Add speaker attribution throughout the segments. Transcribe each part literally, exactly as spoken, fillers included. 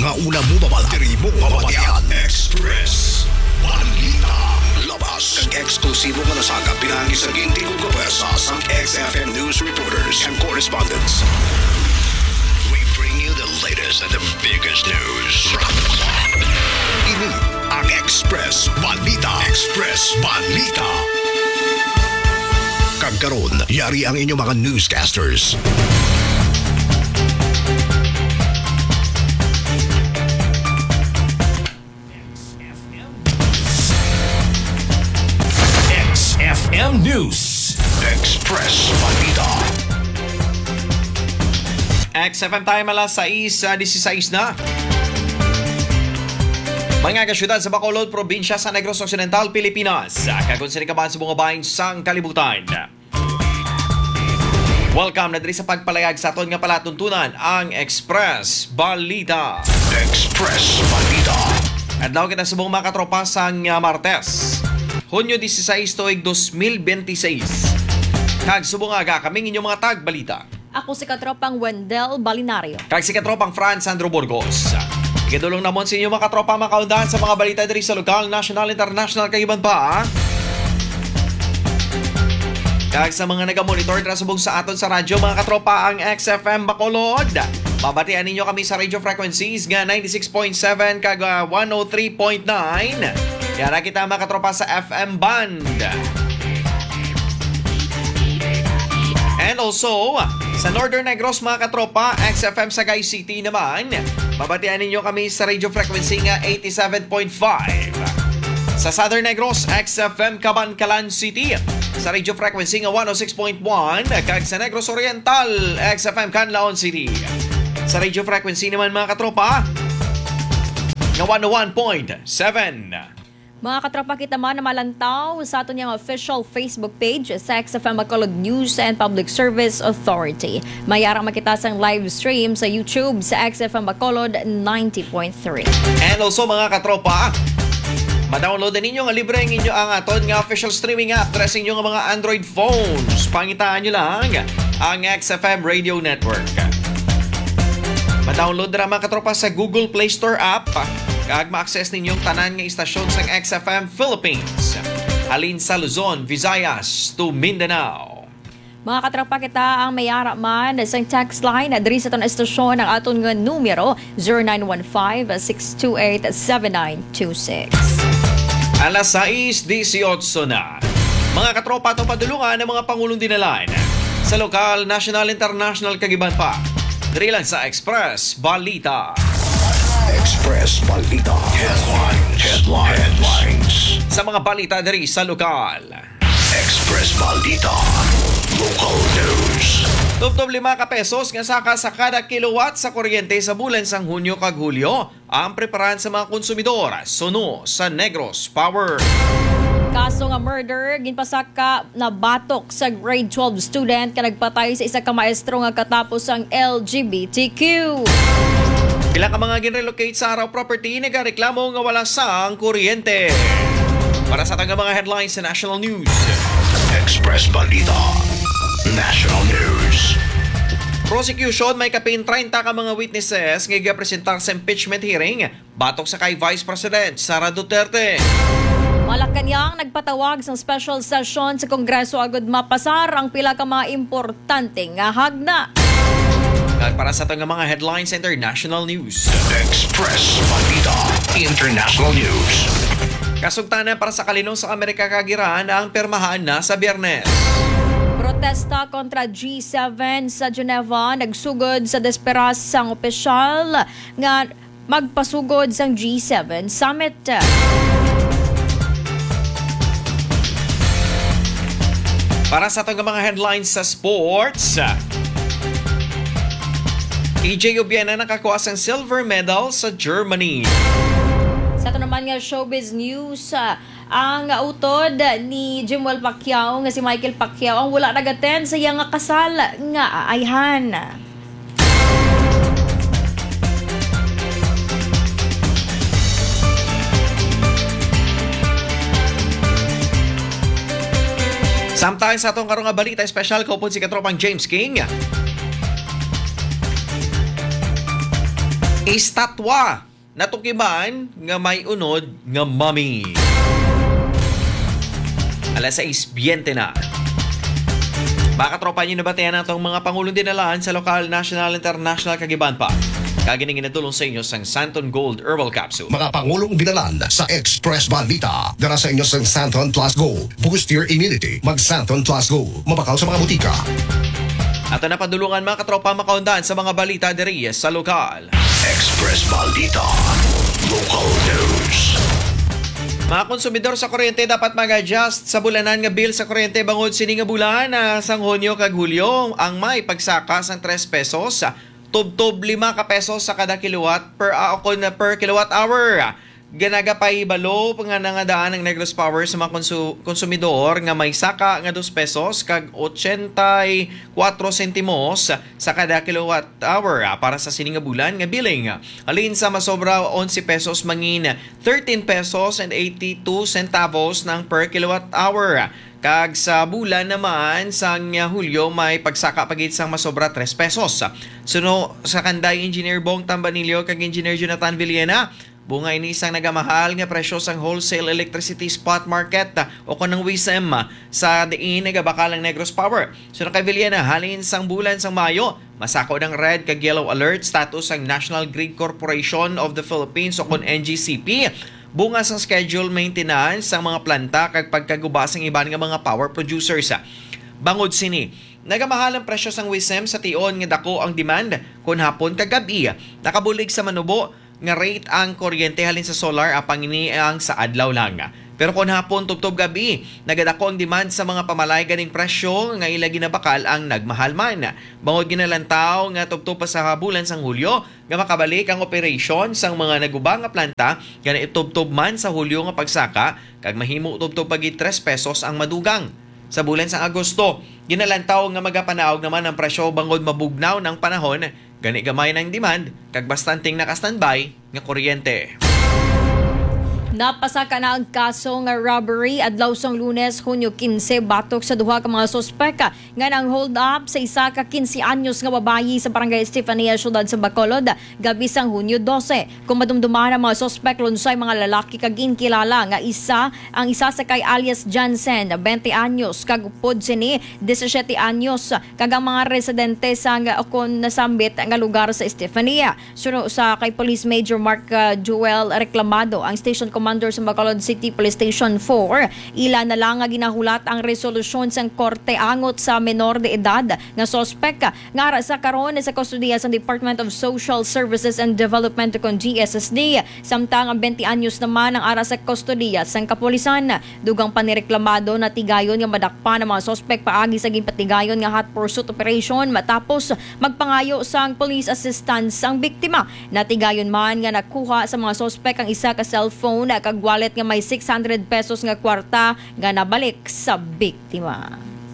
Speaker 1: mga una mo babala. Diri mo babatian. Express Balita. Labas kag eksklusibo nga nasaga pinangi sa ginti kong kapwesa sang X F M News reporters and correspondents. We bring you the latest and the biggest news. Ini ang Express Balita. Express Balita. Kagkaroon, yari ang inyong mga newscasters.
Speaker 2: X F M News.
Speaker 1: Express Balita.
Speaker 3: X F M time alas sais, uh, disisays na. Mga kasyudad sa Bacolod, probinsya sa Negros Occidental, Pilipinas. Kagunsin ka ba sa mga bahin sang kalibutan? Welcome na diri sa pagpalayag sa aton nga palatuntunan ang Express Balita.
Speaker 1: Express Balita.
Speaker 3: Adlaw kita sa mga katropa sang uh, Martes, Hunyo disisays tuig dos mil bentiseis. Kag subungaga kaming inyong mga tagbalita.
Speaker 4: Ako si katropang Wendell Balinario.
Speaker 3: Kag si katropang Franz Sandro Burgos. Ikadulong namon sa inyo mga katropa makaundahan sa mga balita diri sa lokal, national, international kaiban pa. Kag sa mga nagamonitor dira subong sa aton sa radyo mga katropa ang X F M Bacolod. Babatian ninyo kami sa radio frequencies nga ninety-six point seven kag uh, one oh three point nine. Kaya kita mga katropa sa F M band. And also, sa Northern Negros mga katropa, X F M Sagay City naman. Babatian ninyo kami sa radio frequency nga eighty-seven point five. Sa Southern Negros, X F M Cabancalan City. Sa radio frequency nga one oh six point one. Kag sa Negros Oriental, X F M Canlaon City. Sa radio frequency naman mga katropa, nga one oh one point seven.
Speaker 4: Mga katropa kita man na malantaw sa aton yung official Facebook page sa X F M Bacolod News and Public Service Authority. Mayarang makita sang live stream sa YouTube sa X F M Bacolod ninety point three.
Speaker 3: And also mga katropa, ma-download ninyo nga libre ang inyo ang aton nga official streaming app para sa inyo nga mga Android phones. Pangitaan nyo lang ang X F M Radio Network. Ma-download na mga katropa sa Google Play Store app. Kag ma-access ninyong tanan nga istasyon sa X F M Philippines. Halin sa Luzon, Visayas to Mindanao.
Speaker 4: Mga katropa kita ang mayara man sa text line na diri sa aton istasyon ang aton nga numero zero nine one five, six two eight, seven nine two six.
Speaker 3: Alas sais dieciocho na. Mga katropa itong padulungan ng mga Pangulong Dinalan sa lokal, national, international kagiban pa. Diri lang sa Express Balita.
Speaker 1: Express Balita. Headlines. Headlines. Headlines.
Speaker 3: Sa mga balita diri sa lokal.
Speaker 1: Express Balita. Local news.
Speaker 3: Tubtob lima ka pesos nga saka sa kada kilowatt sa kuryente sa bulan sang Hunyo kag Hulyo ang preparan sa mga konsumidor suno sa Negros Power.
Speaker 4: Kaso nga murder, ginpasaka na batok sa grade twelve student ka nagpatay sa isa ka maestro nga katapos ang L G B T Q.
Speaker 3: Ilang ka mga ginrelocate sa araw property nagareklamo nga wala sang kuryente. Para sa tanga mga headlines sa national news.
Speaker 1: Express Balita. National news.
Speaker 3: Prosecution may kapin thirty ka mga witnesses nga igapresentar sa impeachment hearing batok sa kay Vice President Sara Duterte.
Speaker 4: Malacanang nagpatawag sa special session sa Kongreso agud mapasar ang pila ka mga importante nga hagna.
Speaker 3: At para sa tanga mga headlines sa international news.
Speaker 1: Express Balita. International news.
Speaker 3: Kasugtanan para sa kalinong sa Amerika kagiraan ang permahan na sa Biyernes.
Speaker 4: Protesta kontra G seven sa Geneva nagsugod sa desperas sang opisyal nga magpasugod sang G seven summit.
Speaker 3: Para sa tanga mga headlines sa sports. E J Obiena nakakuha ng silver medal sa Germany.
Speaker 4: Sa ito naman nga showbiz news, uh, ang utod ni Jimwell Pacquiao nga si Michael Pacquiao ang wala nag-attend sa iyang kasal nga aayhan.
Speaker 3: Samtang sa itong karong nga balita, special kaupon si katropang James King. Estatwa natukiban nga may unod nga mami. alas sais biyente na. Baka tropa nyo nabatayan na itong mga pangulong dinalaan sa lokal, national, international kagiban pa. Kagining inatulong sa inyo sang Santon Gold Herbal Capsule.
Speaker 1: Mga pangulong binalan sa Express Balita. Dara sa inyo sang Santon Plus Gold. Boost your immunity. Mag Santon Plus Gold. Mabakaw sa mga butika.
Speaker 3: At na padulungan mga katropa makaundan sa mga balita diri sa lokal.
Speaker 1: Express Balita. Local News.
Speaker 3: Mga konsumidor sa kuryente dapat mag-adjust sa bulanan nga bill sa kuryente bangod sini nga bulan na sang Hunyo kag Hulyo ang may pagsaka sang tres pesos tubtob lima ka pesos sa kada kilowatt per uh, na per kilowatt hour. Ganagapay balo nga nangadaan ng Negros Power sa mga konsu- konsumidor nga may saka nga dos pesos kag eighty-four sentimos sa kada kilowatt hour para sa sining nga bulan nga billing. Alin sa masobra eleven pesos mangin thirteen pesos and eighty-two centavos ng per kilowatt hour. Kag sa bulan naman sang Hulyo may pagsaka pagit sang masobra tres pesos. Suno sa kanday Engineer Bong Tambanillo kag Engineer Jonathan Villena, bunga ini isang nagamahal nga presyo sang wholesale electricity spot market o kanang W I S M sa diin nagabakalang Negros Power. Suno kay Villena, halin sang bulan sang Mayo, masako ng red kag yellow alert status ang National Grid Corporation of the Philippines o kon N G C P. Bunga sang schedule maintenance sa mga planta kag pagkagubasang iban nga mga power producers. Bangod sini, nagamahal ang presyo sang W I S M sa tion nga dako ang demand kun hapon kag gabi. Nakabulig sa manubo nga rate ang kuryente halin sa solar apang ini ang sa adlaw lang. Pero kun hapon tubtob gabi, nagadako ang demand sa mga pamalay ganing presyo nga ila ginabakal ang nagmahal man. Bangod ginalantaw nga tubtob pa sa bulan sang Hulyo nga makabalik ang operation sang mga nagubang nga planta gani tubtob man sa Hulyo nga pagsaka kag mahimo tubtob pagit tres pesos ang madugang. Sa bulan sang Agosto, ginalantaw nga magapanaog naman ang presyo bangod mabugnaw ng panahon gani gamay ng demand kag bastanting naka-standby nga kuryente.
Speaker 4: Napasaka na ang kaso nga robbery adlaw sang Lunes, Hunyo fifteen batok sa duha ka mga sospek nga nang hold up sa isa ka fifteen anyos nga babayi sa barangay Estefania, syudad sa Bacolod, gabi sang Hunyo twelve. Kung madumduman ang mga sospek lunsay mga lalaki kag ginkilala nga isa ang isa sa kay alias Jansen, twenty anyos, kag upod sini seventeen anyos, kag ang mga residente sa nga kon nasambit nga lugar sa Estefania. Suno sa kay Police Major Mark uh, Joel Reclamado, ang station commander sa Bacolod City Police Station four, ila na lang nga ginahulat ang resolusyon sang korte angot sa menor de edad nga sospek nga ara sa karon sa kustodiya sa Department of Social Services and Development kon G S S D, samtang ang twenty anyos naman ang ara sa kustodiya sang kapulisan. Dugang panireklamado na tigayon nga madakpa ng mga sospek paagi sa ginpatigayon nga hot pursuit operation matapos magpangayo sang police assistance ang biktima. Natigayon man nga nakuha sa mga sospek ang isa ka cellphone kag wallet nga may six hundred pesos nga kwarta nga nabalik sa biktima.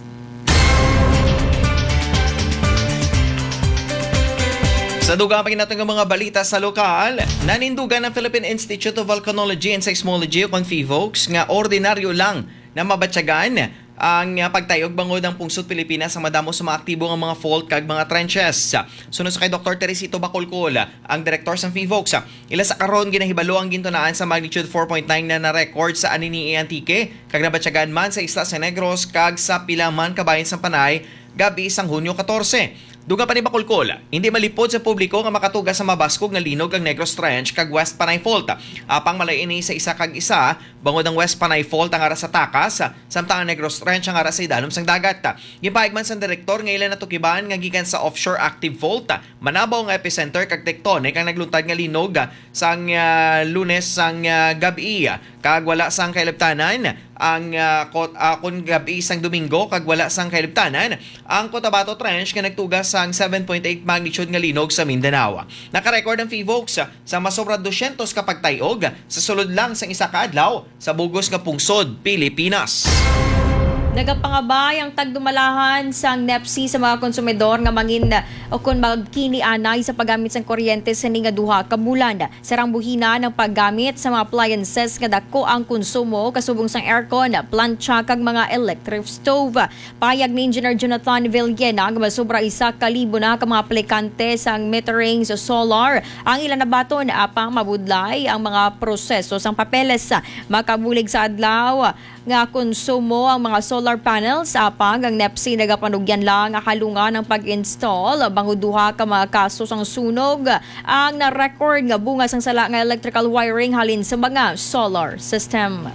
Speaker 3: Sa dugang natin ng mga balita sa lokal, nanindugan ng Philippine Institute of Volcanology and Seismology o PHIVOLCS nga ordinaryo lang na mabatyagan ang pagtayog bangod ang pungsod Pilipinas ang madamo sa mga aktibo ng mga fault kag mga trenches. Sunod sa kay Doctor Teresito Bacolcol, ang director sa PHIVOLCS, ila sa karon ginahibalo ang gintunaan sa magnitude four point nine na na-record sa Anini Antique kag nabatyagan man sa isla sa Negros kag sa pila man kabayan sa Panay gabi sang Hunyo fourteen. Duga pa ni Bacolcol, hindi malipod sa publiko nga makatuga sa mabaskog nga linog ang Negros Trench kag West Panay Fault. Apang malay ini sa isa kag isa, bangod ang West Panay Fault ang ara sa takas, samtang ang Negros Trench ang ara sa idalom sang dagat. Gipaig man sa direktor nga ilan natukiban nga gikan sa offshore active fault. Manabaw nga epicenter kag tectonic ang nagluntad nga linog sang uh, Lunes sang uh, gabi kag wala sang kailabtanan ang uh, kot, uh, kun gabi sang Domingo kag wala sang kailabtanan ang Cotabato Trench nga nagtugas sang seven point eight magnitude nga linog sa Mindanao. Naka-record ang PHIVOLCS sa masobra two hundred ka pagtayog sa sulod lang sang isa ka adlaw sa bugos nga pungsod Pilipinas.
Speaker 4: Nagapangabay ang tagdumalahan sang N E P S I sa mga konsumidor nga mangin o kung magkini anay sa paggamit sa kuryente sa nga duha ka bulan. Sarang buhina ng paggamit sa mga appliances nga dako ang konsumo kasubong sang aircon, plancha kag mga electric stove. Payag ni Engineer Jonathan Villena nga masobra isa ka libo na ka mga aplikante sang metering sa solar. Ang ilan na baton apang mabudlay ang mga proseso sang papeles. Makabulig sa adlaw nga konsumo ang mga solar panels apang ang N E P C nagapanugyan lang nga halungan ng pag-install bango duha ka mga kaso sang sunog ang na-record nga bunga sang sala nga electrical wiring halin sa mga solar system.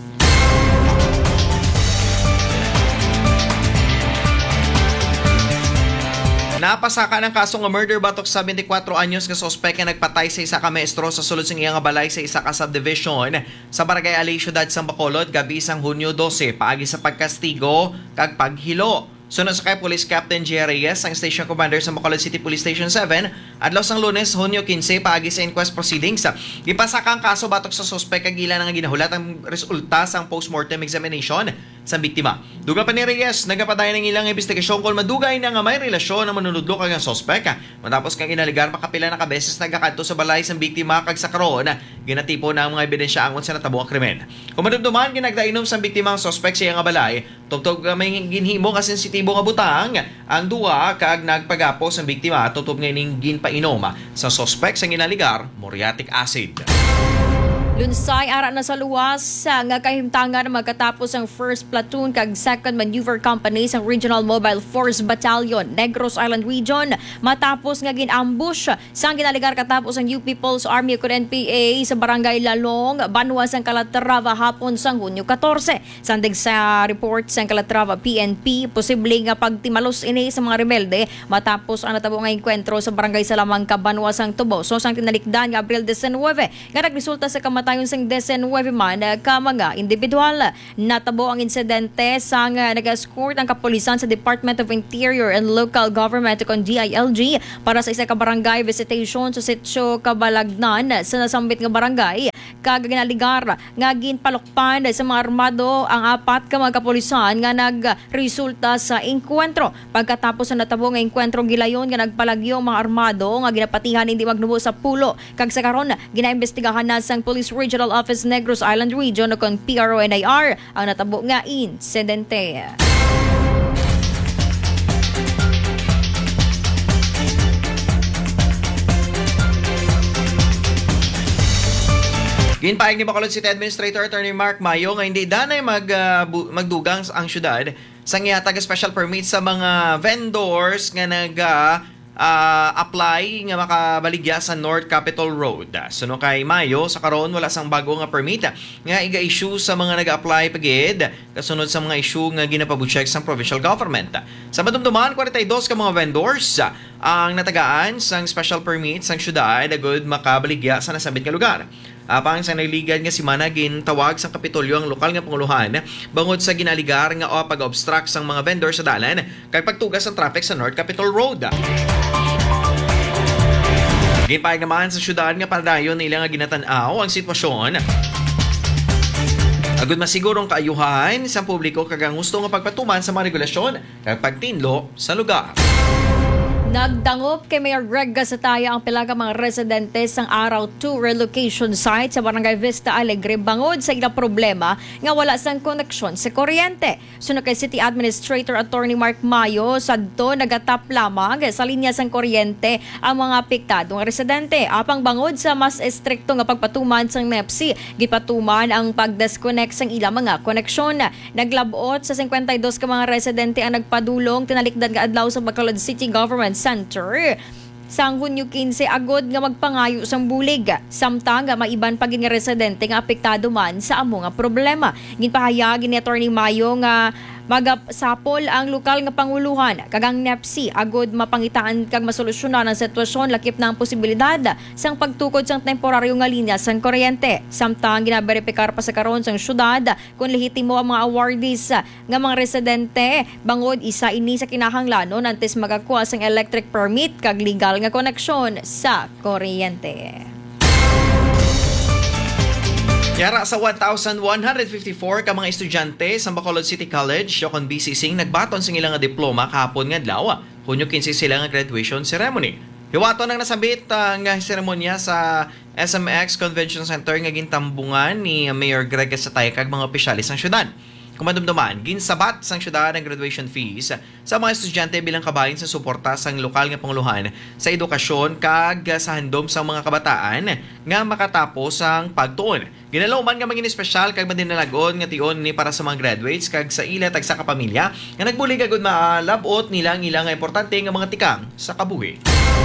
Speaker 3: Napasaka ng kasong nga murder batok sa twenty-four anyos nga sospek nga nagpatay sa isa ka maestro sa sulod sing iyang balay sa isa ka subdivision sa Barangay Alay, Syudad sang Bacolod gabi sang Hunyo twelve paagi sa pagkastigo kag paghilo. Sunod sa kay Police Captain J. Reyes, ang Station Commander sa Bacolod City Police Station seven, adlaw sang Lunes, Hunyo fifteen, paagi sa inquest proceedings. Gipasaka ang kaso batok sa sospek kag ila nga ginahulat ang resulta sang postmortem examination sa biktima. Duga pa ni Reyes, nagapadayon ng ilang investigasyon kung madugay na nga may relasyon na manunudlo kag ang sospek. Matapos kang inaligar, makapila na kabeses nagkakadto sa balay sang biktima kag sa karon, ginatipo na ang mga ebidensya angon sa natabo ang krimen. Kung madumduman, ginagdainom sa biktima ang sospek sa iyang balay, tugtog may ginhimo ka sensitibo nga butang, ang duwa kag nagpagapo sa biktima, tutob nga ning ginpainom sa sospek sa ginaligar, muriatic acid.
Speaker 4: Lunsay ara na sa luwas nga kahimtangan magkatapos ang first Platoon kag second Maneuver Company sa Regional Mobile Force Battalion, Negros Island Region, matapos nga ginambush sang ginaligar katapos ang U P People's Army ug N P A sa Barangay Lalong, Banwa sang Calatrava hapon sang Hunyo fourteen. Sandig sa report sang Calatrava P N P, posible nga pagtimalos ini sa mga rebelde matapos ang natabo nga enkwentro sa Barangay Salamangka, Banwa sang Tubo. So sang tinalikdan nga Abril nineteen nga nagresulta sa kamat tayon sang nineteen man ka mga individual. Natabo ang insidente sang nag-escort ang kapulisan sa Department of Interior and Local Government kon D I L G para sa isa ka barangay visitation sa sitio Kabalagnan sa nasambit nga barangay. Kag ginaligar nga ginpalukpan sa mga armado ang apat ka mga kapulisan nga nagresulta sa enkwentro. Pagkatapos sa natabo nga enkwentro, gilayon nga nagpalagyo mga armado nga ginapatihan hindi magnubo sa pulo. Kag sa karon ginaimbestigahan na sang Police Regional Office Negros Island Region o kon P R O N I R ang natabo nga insidente.
Speaker 3: Ginpaig ni Bacolod City Administrator Attorney Mark Mayo nga hindi danay mag, uh, bu- magdugang ang syudad sa ngiyatag special permit sa mga vendors nga nag uh, Uh, apply nga makabaligya sa North Capitol Road. Suno kay Mayo, sa karon wala sang bago nga permit nga iga-issue sa mga nag-apply pagid kasunod sa mga issue nga ginapabucheck sa provincial government. Sa madumduman, forty-two ka mga vendors ang natagaan sang special permit sang syudad agud makabaligya sa nasabit nga lugar. Apang sa naligan nga si Managin tawag sa Kapitolyo ang lokal nga panguluhan bangod sa ginaligar nga o pag-obstruct sang mga vendor sa dalan kay pagtugas ng traffic sa North Capitol Road. Ginpayag naman sa syudad nga padayon nila nga ginatanaw ang sitwasyon. Agud masigurong kaayuhan sa publiko kag ang gusto nga pagpatuman sa mga regulasyon kag pagtinlo sa lugar.
Speaker 4: Nagdangop kay Mayor Greg Gasataya ang pila ka mga residente sang Araw two relocation site sa Barangay Vista Alegre bangod sa ila problema nga wala sang koneksyon sa kuryente. Sunod kay City Administrator Attorney Mark Mayo, sadto nagatap lamang sa linya sang kuryente ang mga apektadong residente. Apang bangod sa mas estrikto nga pagpatuman sang N E P C, gipatuman ang pag-disconnect sang ila mga koneksyon. Naglabot sa fifty-two ka mga residente ang nagpadulong tinalikdan nga adlaw sa Bacolod City Government Center sang Hunyo fifteen agod nga magpangayo sang bulig. Samtang nga maiban pa gid nga residente nga apektado man sa amo nga problema. Ginpahayag ni Attorney Mayo nga magasapol ang lokal nga panguluhan kagang N E P C agod mapangitaan kag masolusyonan ang sitwasyon lakip na ang posibilidad sang pagtukod sang temporaryo nga linya sang kuryente. Samtang ginaberipikar pa sa karon sang syudad kung lehitimo ang mga awardees nga mga residente bangod isa ini sa kinahanglanon antes magakuha sang electric permit kag legal nga koneksyon sa kuryente.
Speaker 3: Yara sa one thousand one hundred fifty-four ka mga estudyante sa Bacolod City College o kon B C C nagbaton sa ilang nga diploma kahapon nga adlaw. Hunyo kinse sila nga graduation ceremony. Hiwato nang nasabit ang seremonya sa S M X Convention Center nga gintambungan ni Mayor Greg Casatay kag mga opisyalis ng syudad. Kumadumduman, ginsabat sang syudad ang graduation fees sa mga estudyante bilang kabahin sa suporta sang lokal nga panguluhan sa edukasyon kag sa handom sa mga kabataan nga makatapos ang pagtuon. Ginalaw man nga maging espesyal kag madinalagon nga tion ni para sa mga graduates kag sa ila tag sa kapamilya nga nagbulig agud maalabot nila ang ilang nga importante nga mga tikang sa kabuhi.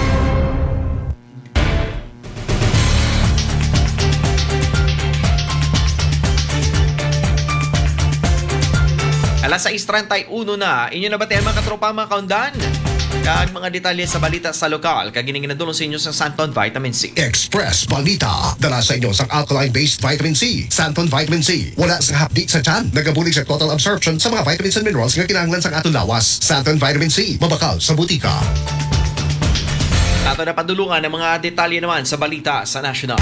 Speaker 3: Alas sais treinta y uno na, inyo na batihan mga katropa mga kaundan? Kag mga detalye sa balita sa lokal, kag gininginadulong sa inyo sa Santon Vitamin C.
Speaker 1: Express Balita. Dala sa inyo sa alkaline-based vitamin C. Santon Vitamin C. Wala sa hapdi sa tiyan. Nagabulig sa total absorption sa mga vitamins and minerals nga kinahanglan sa atong lawas. Santon Vitamin C. Mabakal sa butika.
Speaker 3: Ato na padulungan ng mga detalye naman sa balita sa National.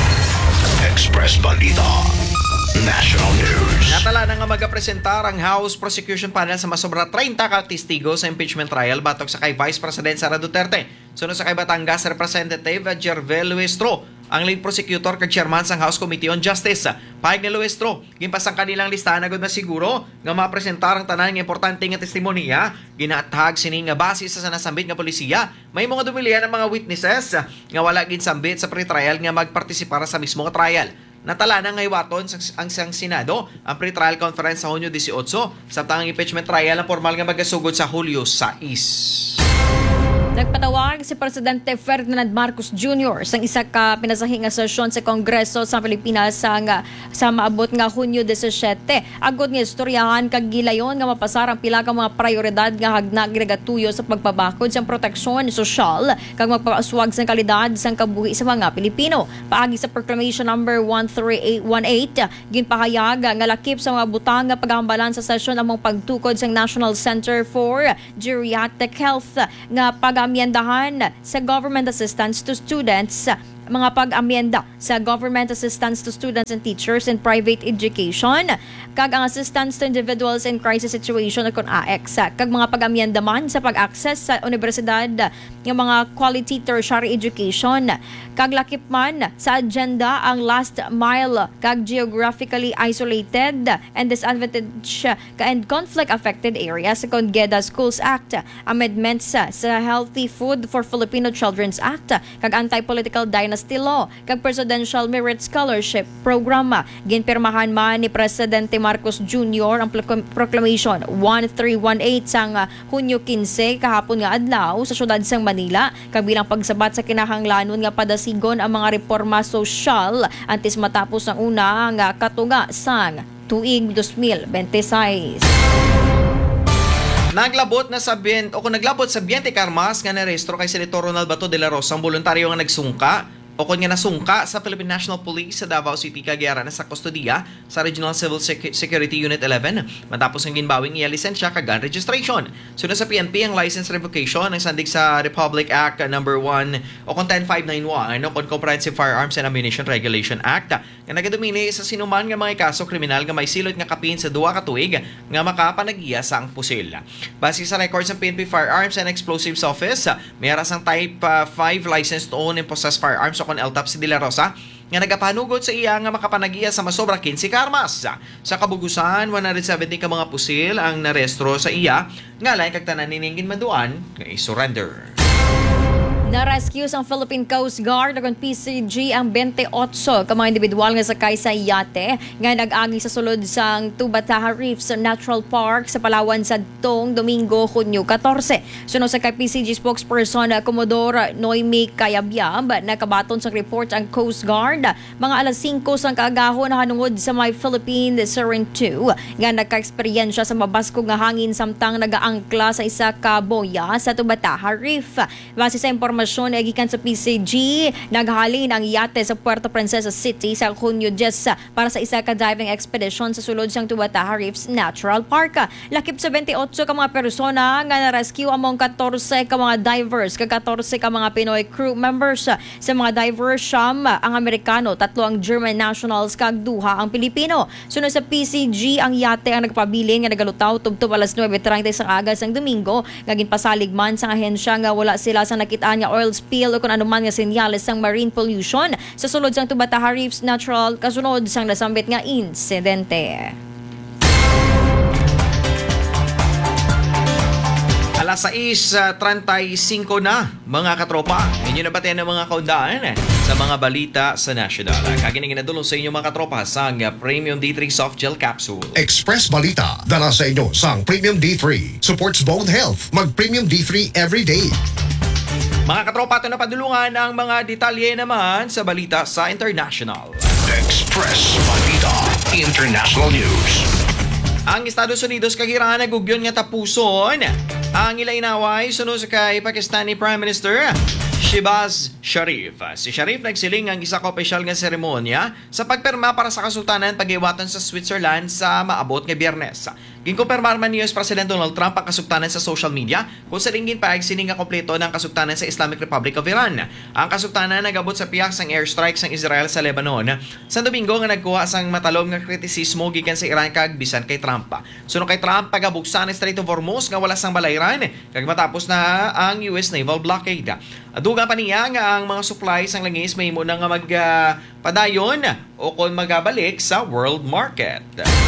Speaker 1: Express Balita. National News.
Speaker 3: Natala na nga magapresentar ang House Prosecution Panel sa masobra thirty ka testigo sa impeachment trial batok sa kay Vice President Sara Duterte. Sunod sa kay Batangas Representative Jervel Luestro, ang lead prosecutor kag chairman sang House Committee on Justice. Pahig ni Luestro, gimpasang kanilang listahan agad na siguro nga mapresentar ang tanan nga importante nga testimonya, ginatag sini nga base sa nasambit nga polisiya. May mga dumilihan ng mga witnesses nga wala ginsambit sa pre-trial nga magpartisipar sa mismo nga trial. Natala na ngaywaton ang sang Senado ang pre-trial conference sa Hunyo eighteen sa tang impeachment trial na formal nga magasugod sa Hulyo sais.
Speaker 4: Nagpatawag si Presidente Ferdinand Marcos Junior sa isa ka pinasahing nga sesyon sa Kongreso sa Pilipinas sa, nga, sa maabot nga Hunyo seventeen. Agod nga istoryahan kag gilayon nga mapasar ang pila ka mga prioridad nga hagnag gregatuyo sa pagpabakod sa proteksyon sosyal kag magpaaswag sa kalidad sang kabuhi sa mga Pilipino. Paagi sa Proclamation number one three eight one eight, ginpahayag nga lakip sa mga butang nga paghambalan sa sesyon among pagtukod sa National Center for Geriatric Health nga pag amyendahan sa government assistance to students, mga pag-amyenda sa government assistance to students and teachers in private education, kag ang assistance to individuals in crisis situation o kung A X, kag mga pag-amyenda man sa pag-access sa universidad ng mga quality tertiary education, kag lakip man sa agenda ang last mile kag geographically isolated and disadvantaged and conflict affected areas sa GEDA Schools Act, amendments sa Healthy Food for Filipino Children's Act, kag anti-political dynasty law, kag Presidential Merit Scholarship Program. Ginpirmahan man ni Presidente Marcos Junior ang Proclamation one three one eight sang Hunyo fifteen kahapon nga adlaw sa syudad sang Manila, kag bilang pagsabat sa kinahanglanon nga padasigon ang mga reforma sosyal antes matapos ang una nga katuga sang tuig twenty twenty-six.
Speaker 3: Naglabot na sa bient o kung naglabot sa Biente Carmas nga narehistro kay Senator Ronald Bato de la Rosa ang voluntaryo nga nagsungka o kung nga nasungka sa Philippine National Police sa Davao City kagiyara na sa kustodiya sa Regional Civil Sec- Security Unit eleven matapos ang ginbawing iya lisensya kag gun registration. Sunod sa P N P ang license revocation ng sandig sa Republic Act number one o kung ten five ninety-one o kung Comprehensive Firearms and Ammunition Regulation Act nga nagadumini sa sinuman nga mga kaso kriminal nga may silot nga kapin sa duwa ka tuig nga makapanagiya sa ang pusil. Base sa records ng P N P Firearms and Explosives Office, may aras ang Type uh, five license to own and possess firearms o kung L T A P si De La Rosa nga nagapanugod sa iya nga makapanagiya sa masobra fifteen karmas. Sa kabugusan, one hundred seventy ka mga pusil ang narestro sa iya nga lain kag tanan niningin maduan nga i-surrender.
Speaker 4: Na-rescue ang Philippine Coast Guard ug P C G ang twenty-eight ka mga individual nga sakay sa yate nga nag-agi sa sulod sang Tubataha Reef sa Natural Park sa Palawan sa tong Domingo, Hunyo fourteen. Sunod sa kay P C G spokesperson Commodore Noemi Cayabyab, nakabaton sa report ang Coast Guard mga alas five sang kaagahon hanungod sa may Philippine Siren two nga nagka-eksperyensya sa mabasko nga hangin samtang nagaangkla sa isa ka boya sa Tubataha Reef. Base sa impormasyon impormasyon ay gikan sa P C G, naghalin ang yate sa Puerto Princesa City sa Hunyo Jessa para sa isa ka diving expedition sa sulod sang Tuataha Reefs Natural Park. Lakip sa twenty-eight ka mga persona nga na-rescue among fourteen ka mga divers, ka fourteen ka mga Pinoy crew members. Sa mga divers, siyam ang Amerikano, tatlo ang German nationals, kag duha ang Pilipino. Sunod sa P C G, ang yate ang nagpabiling nga nagalutaw tubtob alas nine thirty sa aga sang Domingo, ngagin pasalig man sa ahensya nga wala sila sa nakitaan nga oil spill o kung anuman nga senyales sang marine pollution sa sulod sang Tuataha Reefs Natural kasunod sang nasambit nga insidente.
Speaker 3: Alas sais thirty-five na, mga katropa. Inyo na batihan ng mga kaundaan sa mga balita sa National. Kagining inadulong sa inyo mga katropa sa Premium D three Soft Gel Capsule.
Speaker 1: Express Balita, dala sa inyo sang Premium D three. Supports bone health. Mag-Premium D three every day.
Speaker 3: Mga katropa, ito na padulungan ang mga detalye naman sa balita sa International.
Speaker 1: Express Balita International News.
Speaker 3: Ang Estados Unidos kagirangan nagugyon nga tapuson ang ilainaway sunod sa kay Pakistani Prime Minister Shehbaz Sharif. Si Sharif nagsiling ang isa ka opisyal nga seremonya sa pagpirma para sa kasultanan pag-iwatan sa Switzerland sa maabot nga Biyernes. Ginkumpirmar man ni U S President Donald Trump ang kasugtanan sa social media kung sa ringgin paag sining nga kompleto ng kasugtanan sa Islamic Republic of Iran. Ang kasugtanan nagabot sa piyak sang airstrike sang Israel sa Lebanon. Sa Domingo nga nagkuha sang matalom nga kritisismo gikan sa Iran kag bisan kay Trump. Suno kay Trump pagabuksan ang Strait of Hormuz nga wala sang balayran kag matapos na ang U S naval blockade. Aduga pa niya nga ang mga supplies sang langis mahimo na nga magpadayon uh, o kung magabalik sa world market.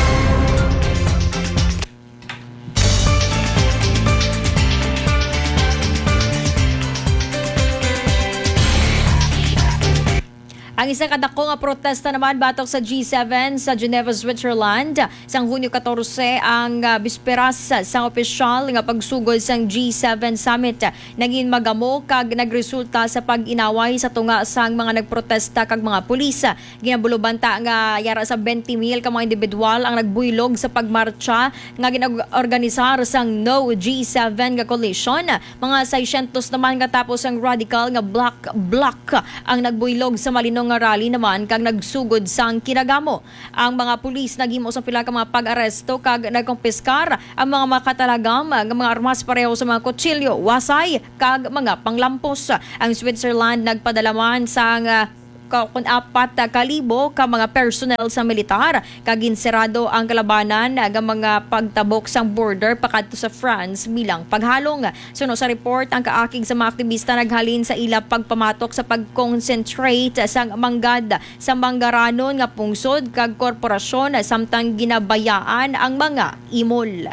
Speaker 4: Ang isa kadako nga protesta naman batok sa G seven sa Geneva, Switzerland. Sang Hunyo fourteen ang uh, bisperas sang opisyal nga pagsugod sang G seven summit. Naging magamo kag nagresulta sa pag-inaway sa tunga sang mga nagprotesta kag mga pulis. Ginabulubanta nga yara sa twenty mil ka mga individual ang nagbuylog sa pagmarcha nga ginorganisar sang No G seven nga coalition. Mga six hundred naman katapos ang radical nga Black Bloc ang nagbuylog sa malinong nga rally naman kag nagsugod sang Kinagamo. Ang mga pulis naghimo sa pila ka mga pag-aresto kag nagkumpiskar ang mga makatalagam nga mga armas pareho sa mga kutsilyo, wasay kag mga panglampos. Ang Switzerland nagpadalaman sang uh, kung apat kalibo ka mga personnel sa militar kag inserado ang kalabanan ng mga pagtabok sang border pakadto sa France bilang paghalong. Suno sa report, ang kaakig sa mga aktivista naghalin sa ila pagpamatok sa pag-concentrate sang manggad sa manggaranon nga pungsod kag korporasyon samtang ginabayaan ang mga imol.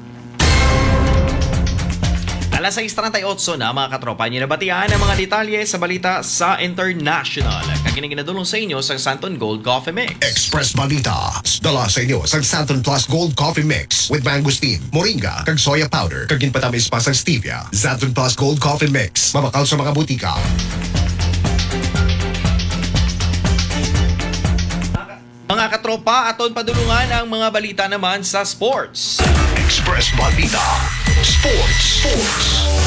Speaker 3: Alas sais thirty-eight na, mga katropa, nyo nabatian ang mga detalye sa balita sa International. Kagining ginadulong sa inyo sa Santon Gold Coffee Mix.
Speaker 1: Express Balita, dala sa inyo sa Santon Plus Gold Coffee Mix with mangosteen, moringa, kag soya powder, kag ginpatamis pa sa stevia. Santon Plus Gold Coffee Mix, mabakal sa mga butika.
Speaker 3: Mga katropa, aton padulungan ang mga balita naman sa sports.
Speaker 1: Express Balita Sports Sports.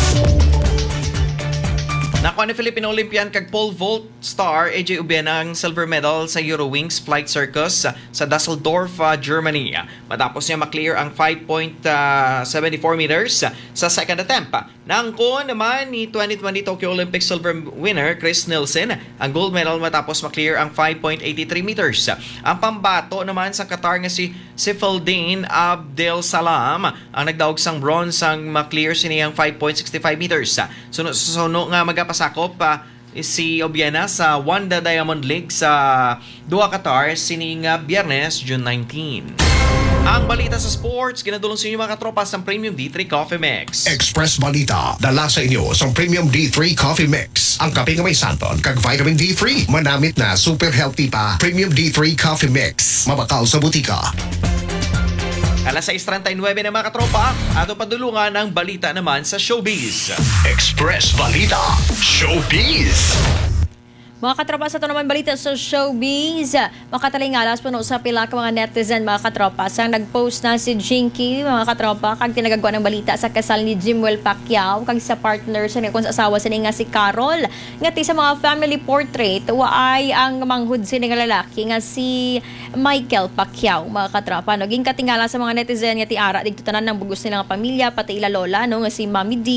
Speaker 3: Nakuha ni Philippine Olympian kag pole vault star A J Ubena ang silver medal sa Eurowings Flight Circus sa Dusseldorf, uh, Germany. Matapos niya maklear ang five point seven four meters sa second attempt. Naangko naman ni twenty twenty Tokyo Olympics silver winner Chris Nielsen ang gold medal matapos maklear ang five point eight three meters. Ang pambato naman sa Qatar nga si Sifaldane Abdel Salam ang nagdaog sang bronze ang maklear siniyang five point six five meters. Suno suno nga magapasakop pa uh, si Obiena sa Wanda Diamond League sa Doha, Qatar sining uh, Biyernes, June nineteenth. Ang balita sa sports, ginadulong sa inyo mga katropas ng Premium D three Coffee Mix.
Speaker 1: Express Balita, dala sa inyo sa Premium D three Coffee Mix. Ang kape nga may santon kag vitamin D three. Manamit na super healthy pa. Premium D three Coffee Mix. Mabakal sa butika.
Speaker 3: Alas sais thirty-nine na mga katropa, ato padulungan ang balita naman sa showbiz.
Speaker 1: Express Balita Showbiz.
Speaker 4: Mga katropa, sa ito naman balita sa showbiz. Makatalingalas puno sa pila ka mga netizen, mga katropa. Sa nagpost na si Jinky, mga katropa, kag tinagagwa ng balita sa kasal ni Jimwell Pacquiao, kag sa partner sa kung sa asawa sini nga si Carol. Ngati sa mga family portrait, waay ang manghud sini nga lalaki nga si Michael Pacquiao, mga katropa. Naging katingala sa mga netizen nga ti ara dito tanan ng bugos nilang pamilya, pati ila lola, no, nga si Mami D.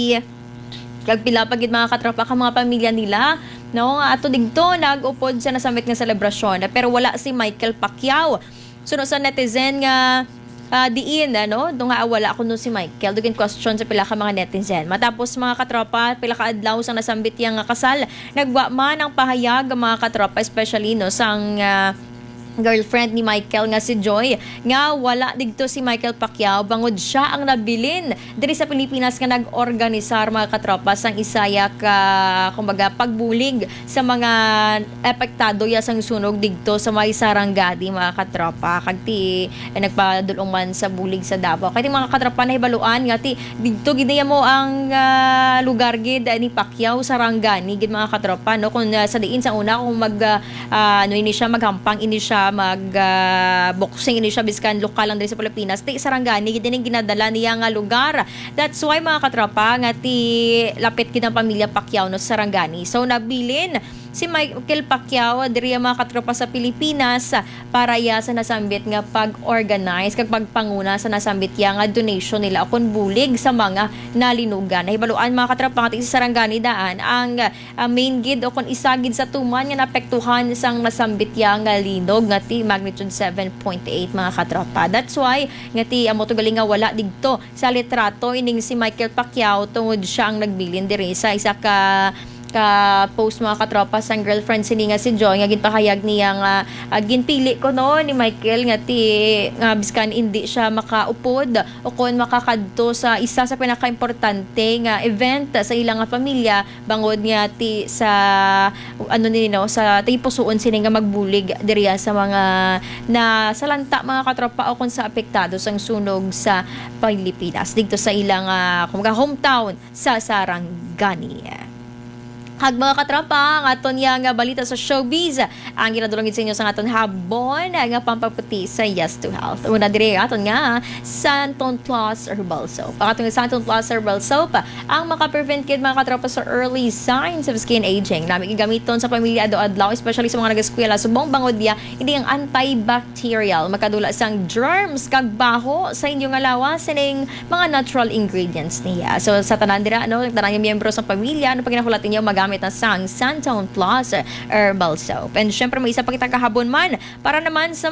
Speaker 4: Kagpila pagid mga katropa ka mga pamilya nila, no, ato digto nag-upod sa nasamit nga selebrasyon, pero wala si Michael Pacquiao. Suno sa netizen nga uh, diin, ano, do nga wala ako no si Michael. Dugin question sa pila ka mga netizen. Matapos mga katropa, pila ka adlaw sang nasambit yang kasal, nagwa man ang pahayag mga katropa, especially no sang uh, girlfriend ni Michael nga si Joy, nga wala digto si Michael Pacquiao bangod siya ang nabilin diri sa Pilipinas nga nag-organisar mga katropa sang isaya ka kumbaga pagbulig sa mga epektado ya sang sunog digto sa may Sarangani, mga katropa. Kagti eh, nagpadulong man sa bulig sa Davao. Kaya mga katropa nahibaluan nga ti digto gid mo ang uh, lugar gid uh, ni Pacquiao, Sarangani gid mga katropa, no, kung uh, sa diin sa una kung mag uh, ano ini siya maghampang ini siya mag uh, boxing ini siya biskan lokal lang diri sa Pilipinas, ti Sarangani gid ning ginadala niya nga lugar. That's why mga katropa nga ti lapit gid ang pamilya Pacquiao no Sarangani. So nabilin si Michael Pacquiao diri mga katropa sa Pilipinas para ya sa nasambit nga pag-organize kag pagpanguna sa nasambit ya nga donation nila akon bulig sa mga nalinugan. Nahibaluan mga katropa nga sa Sarangani daan ang uh, main gid o kon isagid sa tuman nga naapektuhan sang nasambit ya nga linog nga ti magnitude seven point eight, mga katropa. That's why nga ti amo to galing nga wala digto sa litrato ining si Michael Pacquiao tungod siya ang nagbilin diri sa isa ka ka post mga katropa sang girlfriend sini nga si Joy nga ginpahayag niya nga uh, ginpili ko no ni Michael nga ti nga biskan hindi siya makaupod o kon makakadto sa isa sa pinakaimportante nga event sa ilang nga pamilya bangod nga ti sa ano ni no sa ti pusuon sini nga magbulig diriya sa mga na salanta mga katropa o kon sa apektado sang sunog sa Pilipinas dito sa ilang uh, kumbaga hometown sa Sarangani. Hag mga katropa, ang aton nga balita sa showbiz ang ginadulongin sa inyo sa aton habon nga pampaputi sa Yes to Health. Una dire aton nga Santon Plus Herbal Soap. Ang aton Santon Plus Herbal Soap ang makaprevent kid mga katropa sa early signs of skin aging. Nami gigamiton sa pamilya ado-adlaw, especially sa mga nag-eskwela subong bangod dia hindi ang antibacterial makadula sang germs kag baho sa inyong alawas sining mga natural ingredients niya. So sa tanan dira no, tanan nga miyembro sa pamilya ano paginahulat ninyo mag gamit na sang Santon Plus Herbal Soap. And syempre may isa pa kitang kahabon man para naman sa